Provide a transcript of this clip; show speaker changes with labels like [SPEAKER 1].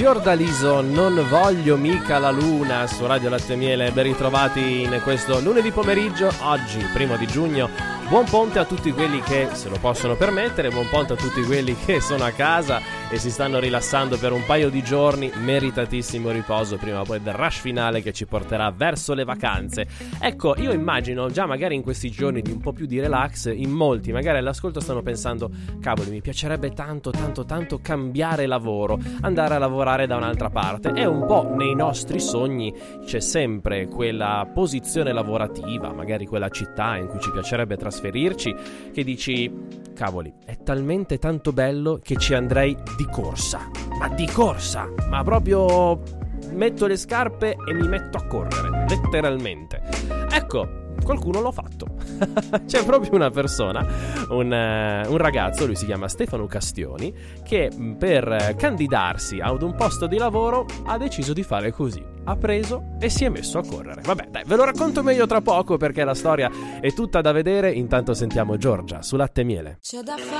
[SPEAKER 1] Fiordaliso, non voglio mica la luna su Radio Latte e Miele. Ben ritrovati in questo lunedì pomeriggio, oggi 1 giugno. Buon ponte a tutti quelli che se lo possono permettere, buon ponte a tutti quelli che sono a casa e si stanno rilassando per un paio di giorni, meritatissimo riposo prima o poi del rush finale che ci porterà verso le vacanze. Ecco, io immagino già magari in questi giorni di un po' più di relax, in molti magari all'ascolto stanno pensando: cavoli, mi piacerebbe tanto cambiare lavoro, andare a lavorare da un'altra parte. E un po' nei nostri sogni c'è sempre quella posizione lavorativa, magari quella città in cui ci piacerebbe trasferirci, che dici: cavoli, è talmente tanto bello che ci andrei di corsa, ma proprio metto le scarpe e mi metto a correre, letteralmente. Ecco, qualcuno l'ha fatto. C'è proprio una persona, un ragazzo, lui si chiama Stefano Castioni, che per candidarsi ad un posto di lavoro ha deciso di fare così: ha preso e si è messo a correre. Vabbè, dai, ve lo racconto meglio tra poco perché la storia è tutta da vedere. Intanto sentiamo Giorgia su Latte e Miele.
[SPEAKER 2] C'è da fare